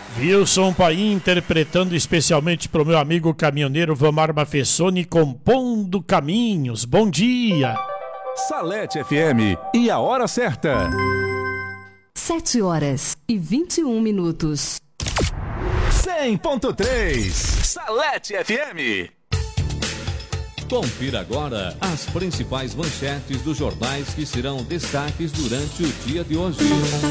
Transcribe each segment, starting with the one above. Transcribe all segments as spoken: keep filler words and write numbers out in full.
Wilson Paim interpretando especialmente para o meu amigo caminhoneiro Vamar Mafessoni, compondo caminhos. Bom dia! Salete F M e a hora certa. sete horas e vinte e um minutos. cem ponto três Salete F M. Confira agora as principais manchetes dos jornais que serão destaques durante o dia de hoje.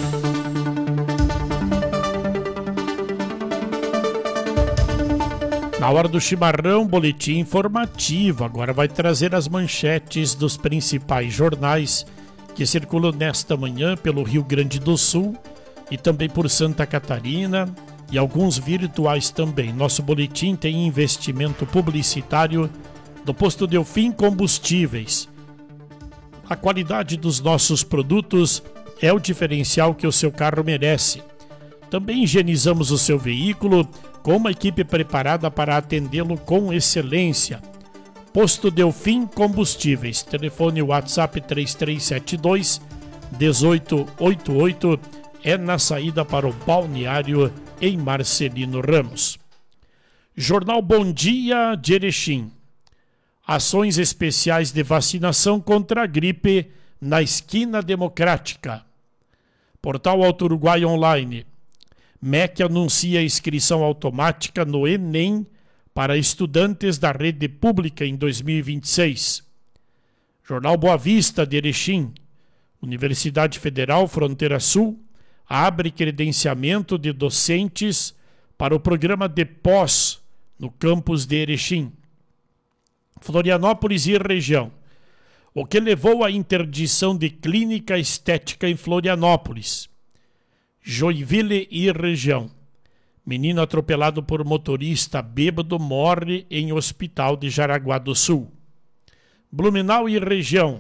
Na hora do chimarrão, boletim informativo. Agora vai trazer as manchetes dos principais jornais que circulam nesta manhã pelo Rio Grande do Sul e também por Santa Catarina e alguns virtuais também. Nosso boletim tem investimento publicitário do Posto Delfim Combustíveis. A qualidade dos nossos produtos é o diferencial que o seu carro merece. Também higienizamos o seu veículo com uma equipe preparada para atendê-lo com excelência. Posto Delfim Combustíveis. Telefone WhatsApp três três sete dois, um oito oito oito. É na saída para o balneário em Marcelino Ramos. Jornal Bom Dia de Erechim. Ações especiais de vacinação contra a gripe na Esquina Democrática. Portal Alto Uruguai Online. M E C anuncia inscrição automática no Enem para estudantes da rede pública em dois mil e vinte e seis. Jornal Boa Vista de Erechim. Universidade Federal Fronteira Sul abre credenciamento de docentes para o programa de pós no campus de Erechim. Florianópolis e região. O que levou à interdição de clínica estética em Florianópolis. Joinville e região. Menino atropelado por motorista bêbado morre em hospital de Jaraguá do Sul. Blumenau e região.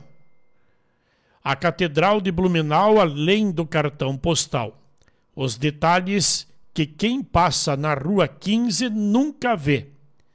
A Catedral de Blumenau além do cartão postal. Os detalhes que quem passa na Rua quinze nunca vê.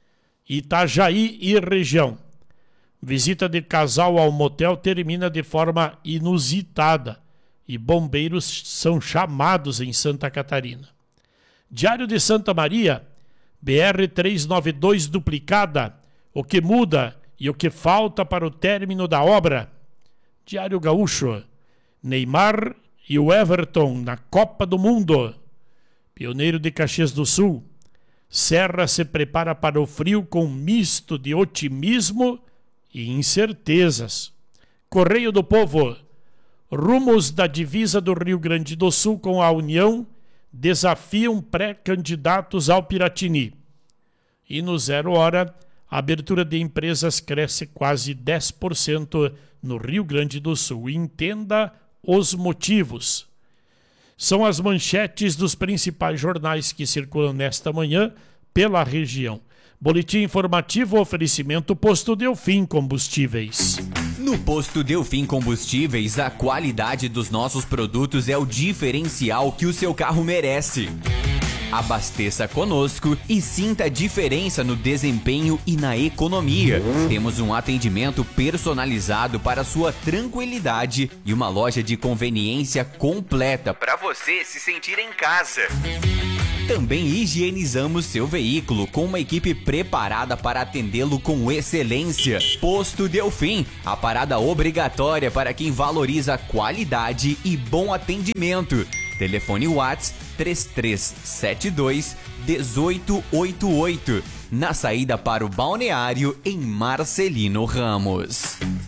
Itajaí e região. Visita de casal ao motel termina de forma inusitada e bombeiros são chamados em Santa Catarina. Diário de Santa Maria, B R trezentos e noventa e dois duplicada, o que muda e o que falta para o término da obra. Diário Gaúcho, Neymar e o Everton na Copa do Mundo. Pioneiro de Caxias do Sul, Serra se prepara para o frio com misto de otimismo e incertezas. Correio do Povo. Rumos da divisa do Rio Grande do Sul com a União desafiam pré-candidatos ao Piratini. E no Zero Hora, a abertura de empresas cresce quase dez por cento no Rio Grande do Sul. Entenda os motivos. São as manchetes dos principais jornais que circulam nesta manhã pela região. Boletim informativo, oferecimento Posto Delfim Combustíveis. No Posto Delfim Combustíveis, a qualidade dos nossos produtos é o diferencial que o seu carro merece. Abasteça conosco e sinta a diferença no desempenho e na economia. Temos um atendimento personalizado para sua tranquilidade e uma loja de conveniência completa para você se sentir em casa. Também higienizamos seu veículo com uma equipe preparada para atendê-lo com excelência. Posto Delfim, a parada obrigatória para quem valoriza qualidade e bom atendimento. Telefone WhatsApp três três sete dois, um oito oito oito. Na saída para o balneário em Marcelino Ramos.